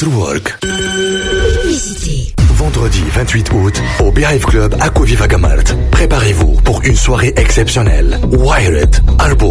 After Work. Vendredi 28 août, au Beehive Club à Koviva Gamart. Préparez-vous pour une soirée exceptionnelle. Wired, Arbo,